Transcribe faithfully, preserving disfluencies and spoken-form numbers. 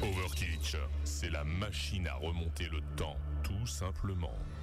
Overkitch, c'est la machine à remonter le temps, tout simplement.